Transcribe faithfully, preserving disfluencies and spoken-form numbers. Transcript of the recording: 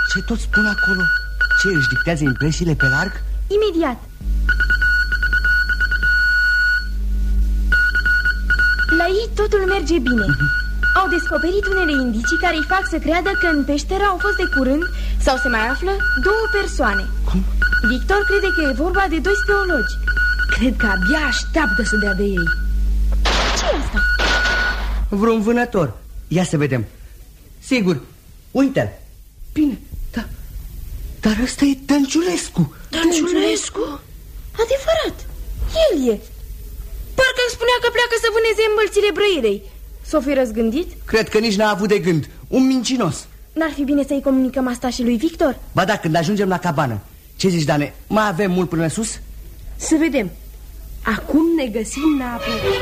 Ce tot spun acolo? Ce, își dictează impresiile pe larg? Imediat. La ei totul merge bine. Au descoperit unele indicii care îi fac să creadă că în peșteră au fost de curând, sau se mai află, două persoane. Cum? Victor crede că e vorba de doi speologi. Cred că abia așteaptă să dea de ei. Ce e asta? Vreun vânător. Ia să vedem. Sigur, uite-l. Bine, da. Dar ăsta e Dănciulescu. Dănciulescu? Adevărat, el e. Parcă îmi spunea că pleacă să vâneze îmbălțile Brăirei. S-o fi răzgândit? Cred că nici n-a avut de gând. Un mincinos. N-ar fi bine să-i comunicăm asta și lui Victor? Ba da, când ajungem la cabană. Ce zici, Dane? Mai avem mult până sus? Să vedem. Acum ne găsim la apă.